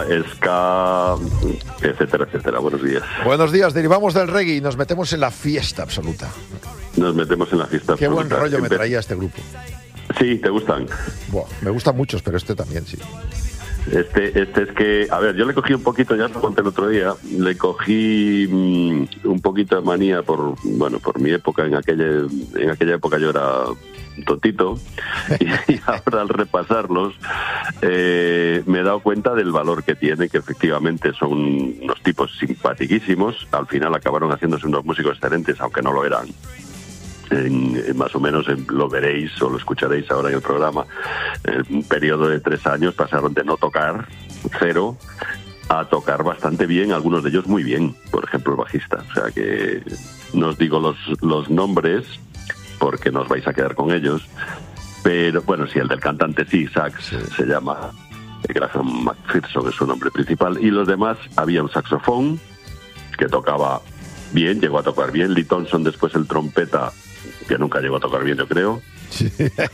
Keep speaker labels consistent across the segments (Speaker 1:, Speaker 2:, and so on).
Speaker 1: ska, etcétera, etcétera. Buenos días.
Speaker 2: Buenos días, derivamos del reggae y nos metemos en la fiesta absoluta.
Speaker 1: Nos metemos en la fiesta
Speaker 2: Qué
Speaker 1: absoluta.
Speaker 2: buen rollo me traía este grupo.
Speaker 1: Sí, ¿te gustan?
Speaker 2: Buah, me gustan muchos, pero este también, sí.
Speaker 1: Este es que, a ver, yo le cogí un poquito, ya lo conté el otro día, le cogí un poquito de manía por mi época, en aquella época yo era tontito, y ahora al repasarlos me he dado cuenta del valor que tiene, que efectivamente son unos tipos simpaticísimos, al final acabaron haciéndose unos músicos excelentes, aunque no lo eran. Más o menos lo veréis o lo escucharéis ahora en el programa. En un periodo de 3 años pasaron de no tocar, cero, a tocar bastante bien, algunos de ellos muy bien, por ejemplo el bajista. O sea que no os digo los nombres porque no os vais a quedar con ellos, pero bueno, sí, el del cantante sí, sax, se llama Graham McPherson, es su nombre principal, y los demás, había un saxofón que tocaba bien, llegó a tocar bien, Lee Thompson después el trompeta, que nunca llegó a tocar bien, yo creo. Sí.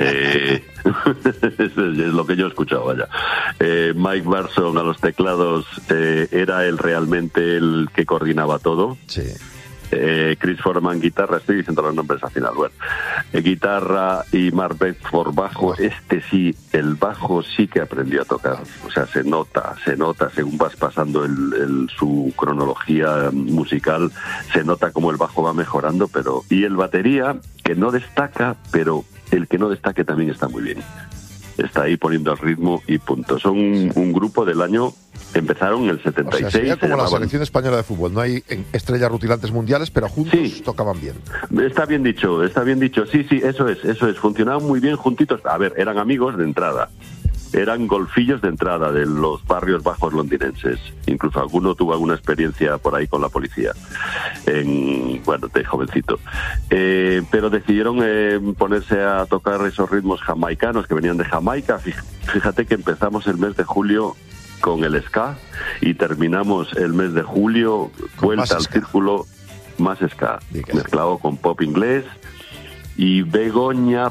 Speaker 1: Es lo que yo he escuchado, vaya. Mike Barson a los teclados, era él realmente el que coordinaba todo.
Speaker 2: Sí.
Speaker 1: Chris Foreman guitarra, estoy diciendo los nombres al final, bueno, guitarra, y Mark Bedford bajo. El bajo sí que aprendió a tocar, o sea, se nota según vas pasando su cronología musical, se nota como el bajo va mejorando, y el batería, que no destaca, pero el que no destaque también está muy bien, está ahí poniendo el ritmo y punto. Son un grupo del año, empezaron en el 76. O sea,
Speaker 2: sería como la selección española de fútbol, no hay estrellas rutilantes mundiales, pero juntos sí tocaban bien.
Speaker 1: Está bien dicho, sí, eso es, funcionaban muy bien juntitos. A ver, eran amigos de entrada, eran golfillos de entrada de los barrios bajos londinenses, incluso alguno tuvo alguna experiencia por ahí con la policía, de jovencito, pero decidieron ponerse a tocar esos ritmos jamaicanos que venían de Jamaica. Fíjate que empezamos el mes de julio con el ska y terminamos el mes de julio vuelta al círculo, más ska, mezclado con pop inglés, y Begoña